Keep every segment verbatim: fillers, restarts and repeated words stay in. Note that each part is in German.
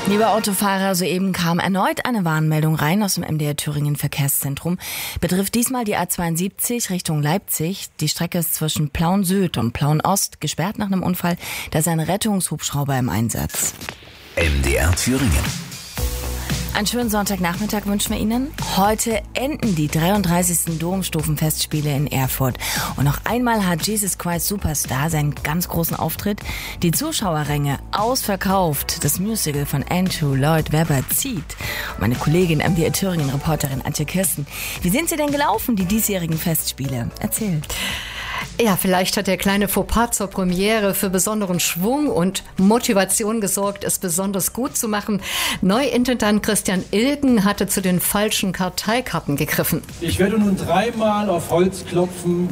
Lieber Autofahrer, soeben kam erneut eine Warnmeldung rein aus dem M D R Thüringen Verkehrszentrum. Betrifft diesmal die A zweiundsiebzig Richtung Leipzig. Die Strecke ist zwischen Plauen-Süd und Plauen-Ost gesperrt nach einem Unfall. Da ist ein Rettungshubschrauber im Einsatz. M D R Thüringen. Einen schönen Sonntagnachmittag wünschen wir Ihnen. Heute enden die dreiunddreißigsten Domstufenfestspiele in Erfurt. Und noch einmal hat Jesus Christ Superstar seinen ganz großen Auftritt. Die Zuschauerränge ausverkauft. Das Musical von Andrew Lloyd Webber zieht. Und meine Kollegin M D R Thüringen Reporterin Antje Kirsten. Wie sind sie denn gelaufen, die diesjährigen Festspiele? Erzähl. Ja, vielleicht hat der kleine Fauxpas zur Premiere für besonderen Schwung und Motivation gesorgt, es besonders gut zu machen. Neuintendant Christian Ilgen hatte zu den falschen Karteikarten gegriffen. Ich werde nun dreimal auf Holz klopfen.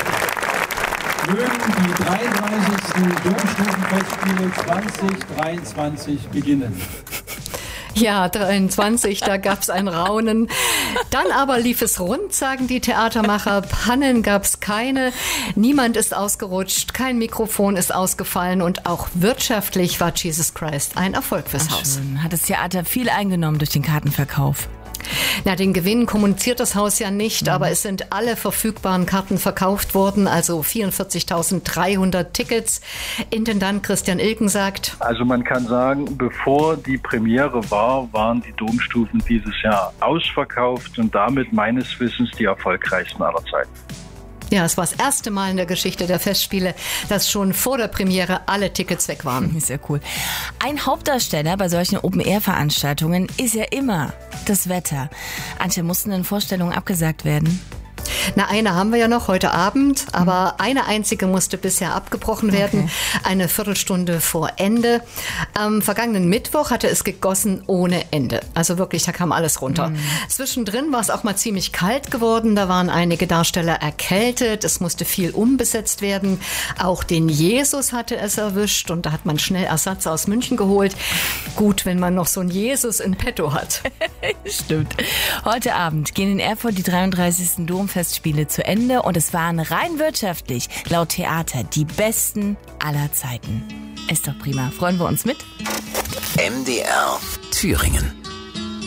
Mögen die dreiunddreißigsten Domstufenfestspiele zwanzig dreiundzwanzig beginnen. Ja, dreiundzwanzig, da gab's ein Raunen. Dann aber lief es rund, sagen die Theatermacher. Pannen gab's keine. Niemand ist ausgerutscht, kein Mikrofon ist ausgefallen und auch wirtschaftlich war Jesus Christ ein Erfolg fürs Ach, Haus. schön. Hat das Theater viel eingenommen durch den Kartenverkauf? Na, den Gewinn kommuniziert das Haus ja nicht, mhm. aber es sind alle verfügbaren Karten verkauft worden, also vierundvierzigtausenddreihundert Tickets. Intendant Christian Ilgen sagt: Also man kann sagen, bevor die Premiere war, waren die Domstufen dieses Jahr ausverkauft und damit meines Wissens die erfolgreichsten aller Zeiten. Ja, es war das erste Mal in der Geschichte der Festspiele, dass schon vor der Premiere alle Tickets weg waren. Sehr cool. Ein Hauptdarsteller bei solchen Open-Air-Veranstaltungen ist ja immer das Wetter. Antje, mussten denn Vorstellungen abgesagt werden? Na, eine haben wir ja noch heute Abend, aber eine einzige musste bisher abgebrochen werden, okay. Eine Viertelstunde vor Ende. Am vergangenen Mittwoch hatte es gegossen ohne Ende. Also wirklich, da kam alles runter. Mhm. Zwischendrin war es auch mal ziemlich kalt geworden, da waren einige Darsteller erkältet, es musste viel umbesetzt werden. Auch den Jesus hatte es erwischt und da hat man schnell Ersatz aus München geholt. Gut, wenn man noch so einen Jesus in petto hat. Stimmt. Heute Abend gehen in Erfurt die dreiunddreißigsten Domfestspiele zu Ende und es waren rein wirtschaftlich, laut Theater, die besten aller Zeiten. Ist doch prima. Freuen wir uns mit? M D R Thüringen.